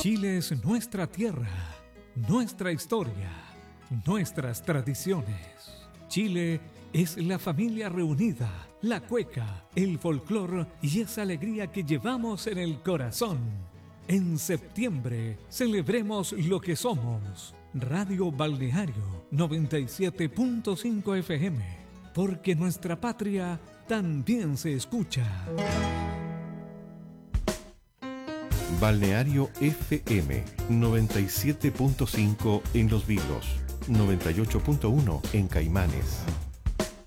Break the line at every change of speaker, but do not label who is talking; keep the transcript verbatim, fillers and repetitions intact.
Chile es nuestra tierra, nuestra historia, nuestras tradiciones. Chile es la familia reunida, la cueca, el folclor y esa alegría que llevamos en el corazón. En septiembre celebremos lo que somos. Radio Balneario noventa y siete punto cinco F M, porque nuestra patria también se escucha.
Balneario F M noventa y siete punto cinco en Los Vilos, noventa y ocho punto uno en Caimanes.